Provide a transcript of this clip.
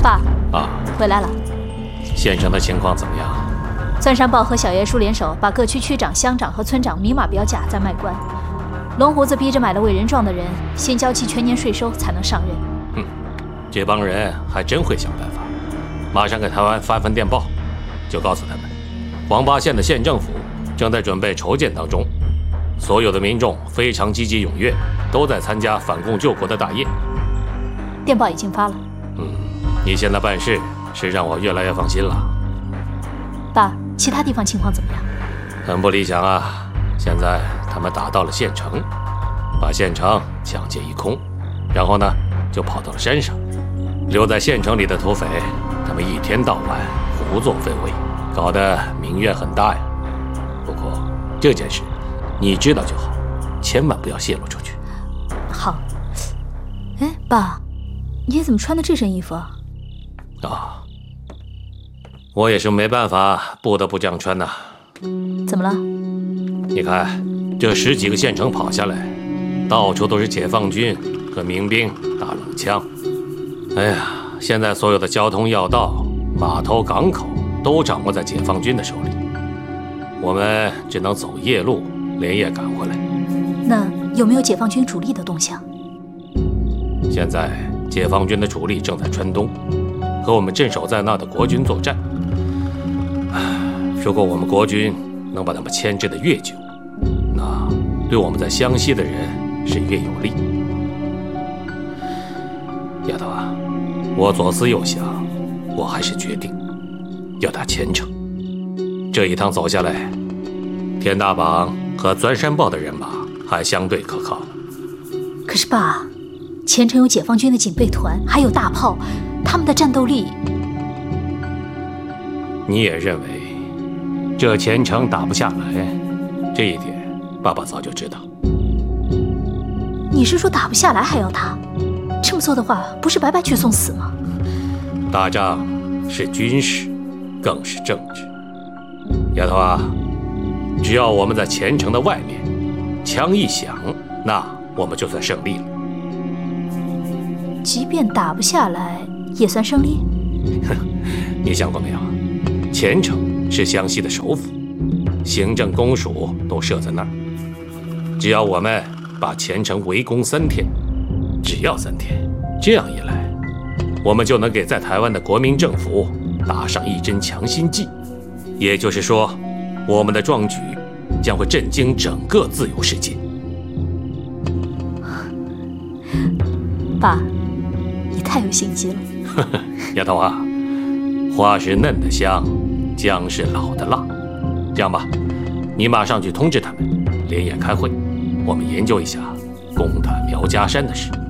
爸啊， 回来了。 县城的情况怎么样？ 钻山豹和小叶叔联手，把各区区长、乡长和村长明码标价再卖官。龙胡子逼着买了伟人状的人，先交齐全年税收才能上任。 这帮人还真会想办法。马上给台湾发份电报，就告诉他们，黄八县的县政府正在准备筹建当中，所有的民众非常积极踊跃，都在参加反共救国的大业。 电报已经发了。 你现在办事是让我越来越放心了。 爸，其他地方情况怎么样？ 很不理想啊！现在他们打到了县城，把县城抢劫一空，然后呢，就跑到了山上。留在县城里的土匪，他们一天到晚胡作非为，搞得民怨很大呀。不过这件事你知道就好，千万不要泄露出去。 好。哎，爸，你怎么穿的这身衣服啊？ 我也是没办法，不得不这样穿呐。 怎么了？ 你看，这10几个县城跑下来，到处都是解放军和民兵打冷枪。哎呀，现在所有的交通要道、码头、港口都掌握在解放军的手里，我们只能走夜路，连夜赶回来。 那有没有解放军主力的动向？ 现在解放军的主力正在川东，和我们镇守在那的国军作战。如果我们国军能把他们牵制得越久，那对我们在湘西的人是越有利。丫头啊，我左思右想，我还是决定要打前城。这一趟走下来，田大绑和钻山豹的人马还相对可靠。 可是爸，前城有解放军的警备团，还有大炮，他们的战斗力…… 你也认为这前城打不下来？这一点爸爸早就知道。 你是说打不下来还要打？这么做的话，不是白白去送死吗？ 打仗是军事，更是政治。丫头啊，只要我们在前城的外面，枪一响，那我们就算胜利了。 即便打不下来，也算胜利？ 你想过没有？前城是湘西的首府，行政公署都设在那儿。只要我们把前城围攻3天，只要3天，这样一来，我们就能给在台湾的国民政府打上一针强心剂。也就是说，我们的壮举将会震惊整个自由世界。 爸，你太有心机了。 丫头啊，花是嫩的香，姜是老的辣。这样吧，你马上去通知他们，连夜开会，我们研究一下攻打苗家山的事。